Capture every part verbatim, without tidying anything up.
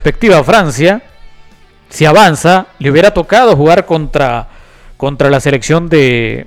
respectiva Francia, si avanza, le hubiera tocado jugar contra, contra la selección de,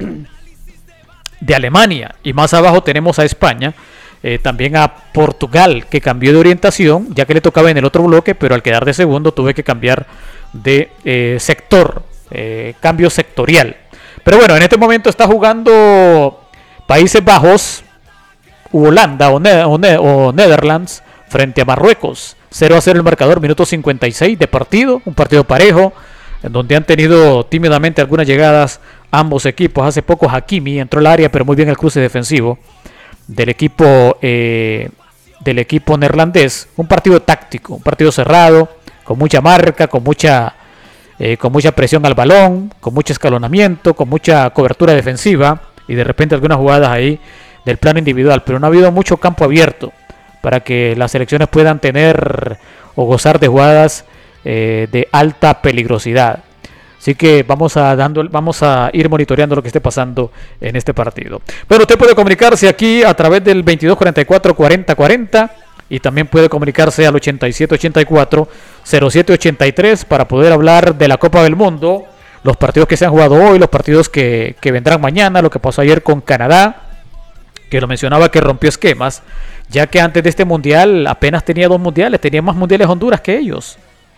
de Alemania. Y más abajo tenemos a España, eh, también a Portugal, que cambió de orientación, ya que le tocaba en el otro bloque, pero al quedar de segundo tuve que cambiar de eh, sector, eh, cambio sectorial. Pero bueno, en este momento está jugando Países Bajos, Holanda o, ne o, ne o Netherlands frente a Marruecos. cero a cero el marcador, minuto cincuenta y seis de partido, un partido parejo, en donde han tenido tímidamente algunas llegadas ambos equipos. Hace poco Hakimi entró al área, pero muy bien el cruce defensivo del equipo eh, del equipo neerlandés. Un partido táctico, un partido cerrado, con mucha marca, con mucha eh, con mucha presión al balón, con mucho escalonamiento, con mucha cobertura defensiva y de repente algunas jugadas ahí del plano individual, pero no ha habido mucho campo abierto para que las selecciones puedan tener o gozar de jugadas eh, de alta peligrosidad. Así que vamos a, dando, vamos a ir monitoreando lo que esté pasando en este partido. Bueno, usted puede comunicarse aquí a través del veintidós cuarenta y cuatro cuarenta cuarenta y también puede comunicarse al ochenta y siete ochenta y cuatro cero siete ochenta y tres para poder hablar de la Copa del Mundo, los partidos que se han jugado hoy, los partidos que, que vendrán mañana, lo que pasó ayer con Canadá, que lo mencionaba que rompió esquemas, ya que antes de este mundial apenas tenía dos mundiales, tenía más mundiales Honduras que ellos.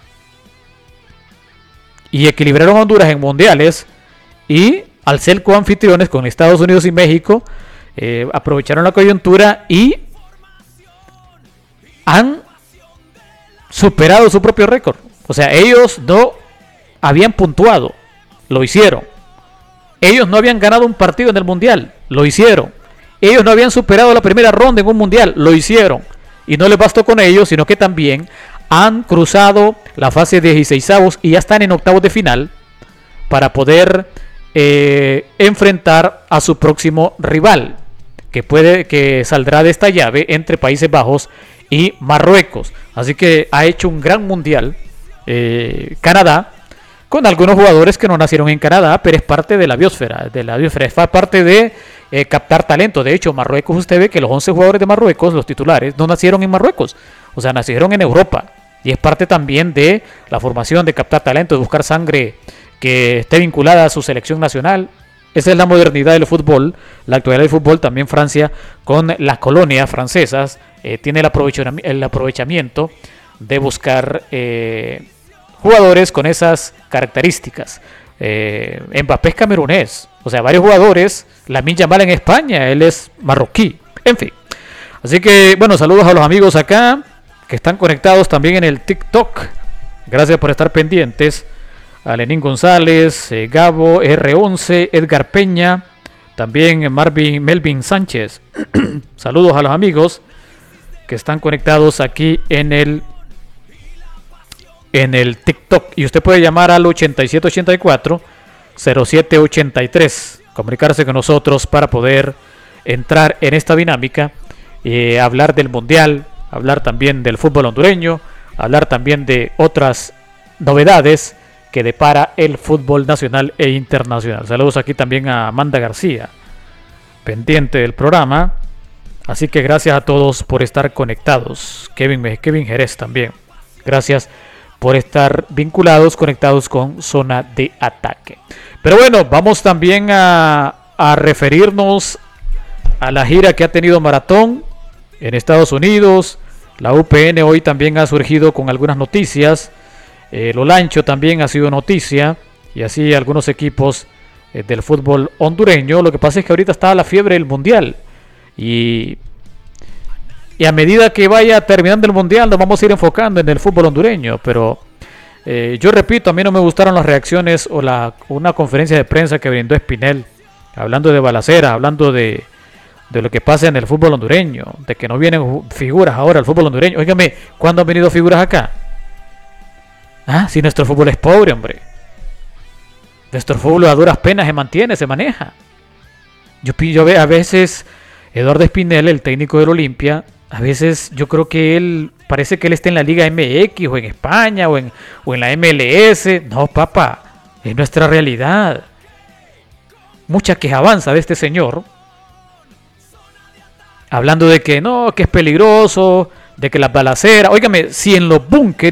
Y equilibraron a Honduras en mundiales y al ser coanfitriones con Estados Unidos y México, eh, aprovecharon la coyuntura y han superado su propio récord. O sea, ellos no habían puntuado, lo hicieron. Ellos no habían ganado un partido en el mundial, lo hicieron. Ellos no habían superado la primera ronda en un mundial, lo hicieron. Y no les bastó con ello, sino que también han cruzado la fase de dieciseisavos y ya están en octavos de final para poder eh, enfrentar a su próximo rival, que puede que saldrá de esta llave entre Países Bajos y Marruecos. Así que ha hecho un gran mundial eh, Canadá, con algunos jugadores que no nacieron en Canadá, pero es parte de la biosfera, de la biosfera, es parte de eh, captar talento. De hecho, Marruecos, usted ve que los once jugadores de Marruecos, los titulares, no nacieron en Marruecos, o sea, nacieron en Europa, y es parte también de la formación, de captar talento, de buscar sangre que esté vinculada a su selección nacional. Esa es la modernidad del fútbol, la actualidad del fútbol. También Francia, con las colonias francesas, eh, tiene el, aprovechami- el aprovechamiento de buscar eh, jugadores con esas características. eh, Mbappé es camerunés, o sea, varios jugadores. Lamine Yamal en España, él es marroquí, en fin. Así que, bueno, saludos a los amigos acá que están conectados también en el TikTok. Gracias por estar pendientes. A Lenín González, eh, Gabo, R once, Edgar Peña, también Marvin, Melvin Sánchez. Saludos a los amigos que están conectados aquí en el en el TikTok. Y usted puede llamar al ochenta y siete ochenta y cuatro cero siete ochenta y tres, comunicarse con nosotros para poder entrar en esta dinámica, eh, hablar del mundial, hablar también del fútbol hondureño, hablar también de otras novedades que depara el fútbol nacional e internacional. Saludos aquí también a Amanda García, pendiente del programa. Así que gracias a todos por estar conectados. Kevin, Kevin Jerez también. Gracias por estar vinculados, conectados con Zona de Ataque. Pero bueno, vamos también a, a referirnos a la gira que ha tenido Maratón en Estados Unidos. La U P N hoy también ha surgido con algunas noticias. El Olancho también ha sido noticia, y así algunos equipos eh, del fútbol hondureño. Lo que pasa es que ahorita está la fiebre del mundial, y, y a medida que vaya terminando el mundial nos vamos a ir enfocando en el fútbol hondureño. Pero eh, yo repito, a mí no me gustaron las reacciones o la, una conferencia de prensa que brindó Espinel, hablando de balacera, hablando de, de lo que pasa en el fútbol hondureño, de que no vienen figuras ahora al fútbol hondureño. Óigame, ¿cuándo han venido figuras acá? Ah, si nuestro fútbol es pobre, hombre. Nuestro fútbol a duras penas se mantiene, se maneja. Yo, yo a veces, Eduardo Espinel, el técnico del Olimpia, a veces yo creo que él, parece que él está en la Liga M X o en España o en, o en la M L S. No, papá, es nuestra realidad. Mucha quejabanza de este señor, hablando de que no, que es peligroso, de que las balaceras. Óigame, si en los búnkeres